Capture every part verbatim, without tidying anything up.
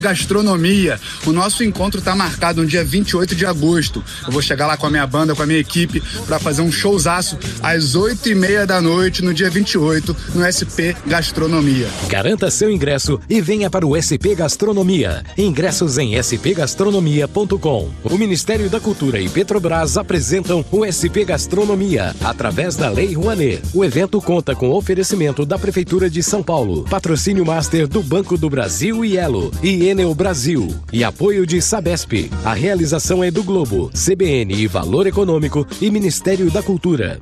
Gastronomia. O nosso encontro está marcado no dia vinte e oito de agosto. Eu vou chegar lá com a minha banda, com a minha equipe, para fazer um showzaço às oito e meia da noite, no dia vinte e oito, no S P Gastronomia. Garanta seu ingresso e venha para o S P Gastronomia. Ingressos em s p gastronomia ponto com. O Ministério da Cultura e Petrobras apresentam o S P Gastronomia, através da Lei Rouanet. O evento conta com oferecimento da Prefeitura de São Paulo, patrocínio master do Banco do Brasil e Elo, e Enel Brasil, e apoio de Sabesp. A realização é do Globo, C B N e Valor Econômico e Ministério da Cultura.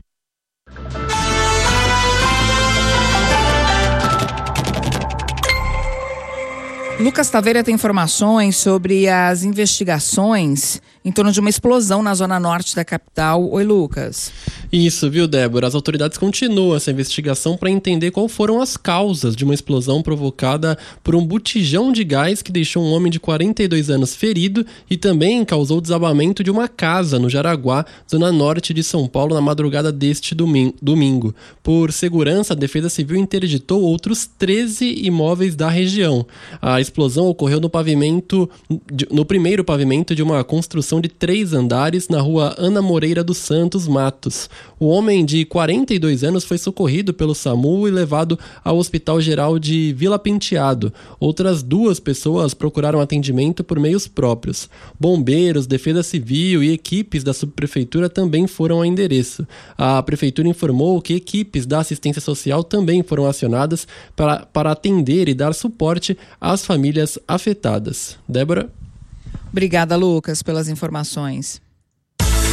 Lucas Taveira tem informações sobre as investigações em torno de uma explosão na zona norte da capital. Oi, Lucas. Isso, viu, Débora? As autoridades continuam essa investigação para entender qual foram as causas de uma explosão provocada por um botijão de gás que deixou um homem de quarenta e dois anos ferido e também causou o desabamento de uma casa no Jaraguá, zona norte de São Paulo, na madrugada deste domingo. Por segurança, a Defesa Civil interditou outros treze imóveis da região. A explosão ocorreu no pavimento, no primeiro pavimento de uma construção de três andares na rua Ana Moreira dos Santos Matos. O homem de quarenta e dois anos foi socorrido pelo SAMU e levado ao Hospital Geral de Vila Penteado. Outras duas pessoas procuraram atendimento por meios próprios. Bombeiros, Defesa Civil e equipes da subprefeitura também foram ao endereço. A prefeitura informou que equipes da assistência social também foram acionadas para, para atender e dar suporte às famílias afetadas. Débora? Obrigada, Lucas, pelas informações.